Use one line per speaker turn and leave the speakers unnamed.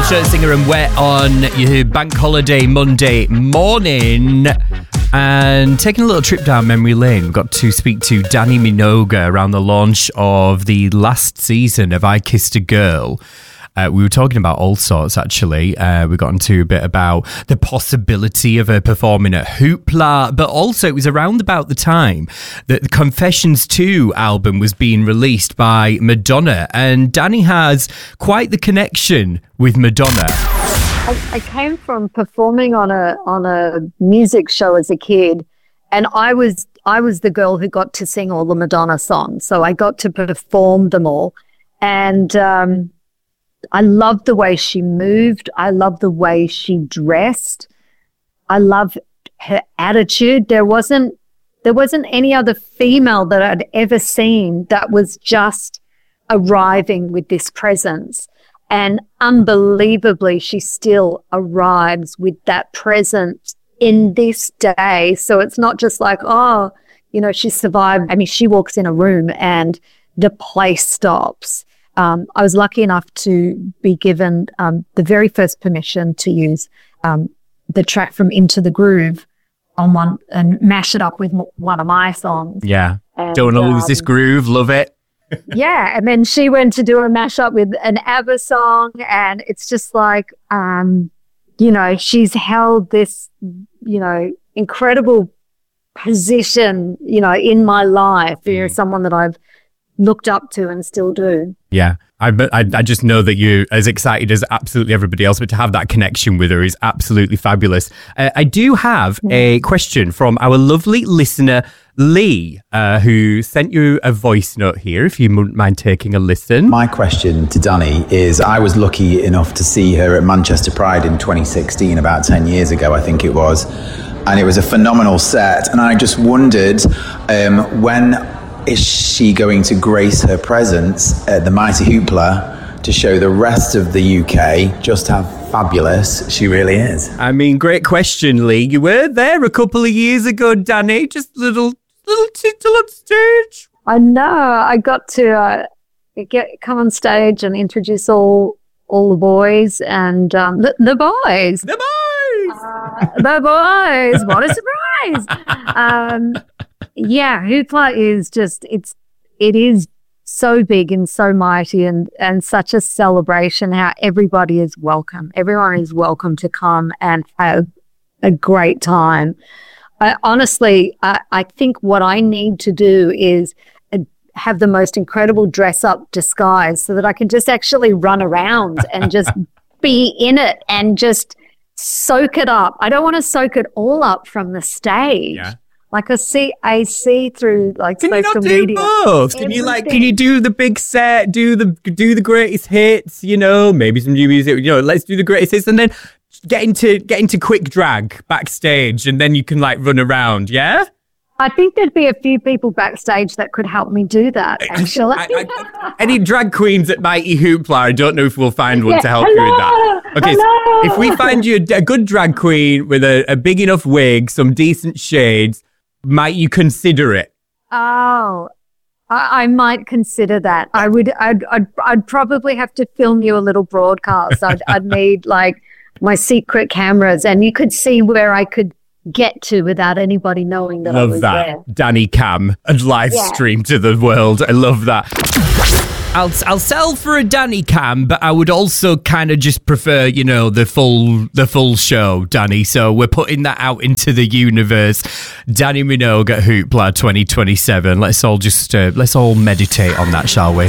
Shirt Singer and Wet on your bank holiday Monday morning. And taking a little trip down memory lane, we've got to speak to Dannii Minogue around the launch of the last season of I Kissed a Girl. We were talking about all sorts, actually. We got into a bit about the possibility of her performing at Hoopla, but also it was around about the time that the Confessions 2 album was being released by Madonna, and Dannii has quite the connection with Madonna.
I came from performing on a music show as a kid, and I was the girl who got to sing all the Madonna songs, so I got to perform them all, and I loved the way she moved. I loved the way she dressed. I loved her attitude. There wasn't any other female that I'd ever seen that was just arriving with this presence. And unbelievably, she still arrives with that presence in this day. So it's not just like, oh, you know, she survived. I mean, she walks in a room and the place stops. I was lucky enough to be given the very first permission to use the track from Into the Groove on one and mash it up with one of my songs.
Yeah. And, don't want to lose this groove. Love it.
Yeah. And then she went to do a mashup with an ABBA song. And it's just like, you know, she's held this, you know, incredible position, you know, in my life. You're someone that I've looked up to and still do.
Yeah. I just know that you're as excited as absolutely everybody else, but to have that connection with her is absolutely fabulous. I do have a question from our lovely listener, Lee, who sent you a voice note here, if you wouldn't mind taking a listen.
My question to Dannii is, I was lucky enough to see her at Manchester Pride in 2016, about 10 years ago, I think it was. And it was a phenomenal set. And I just wondered, when is she going to grace her presence at the Mighty Hoopla to show the rest of the UK just how fabulous she really is?
I mean, great question, Lee. You were there a couple of years ago, Dannii. Just little title on stage.
I know. I got to come on stage and introduce all the boys and the boys.
The boys!
The boys. What a surprise. Yeah, Hoopla is just, it is so big and so mighty and such a celebration how everybody is welcome. Everyone is welcome to come and have a great time. Honestly, I think what I need to do is have the most incredible dress-up disguise so that I can just actually run around and just be in it and just soak it up. I don't want to soak it all up from the stage.
Yeah.
Like I see through like
can
social
you not do
media.
both? Can you do the big set, do the greatest hits, you know, maybe some new music, you know, let's do the greatest hits and then get into quick drag backstage and then you can like run around, yeah?
I think there'd be a few people backstage that could help me do that, actually.
Any drag queens at Mighty Hoopla, I don't know if we'll find one to help you with that. Okay, so if we find you a good drag queen with a big enough wig, some decent shades, might you consider it?
Oh, I might consider that. I'd probably have to film you a little broadcast. I'd need like my secret cameras and you could see where I could get to without anybody knowing that I was there.
Love that. Dannii Cam and live stream to the world. I love that. I'll sell for a Dannii Cam, but I would also kind of just prefer, you know, the full show, Dannii. So we're putting that out into the universe. Dannii Minogue at Hoopla 2027. Let's all meditate on that, shall we?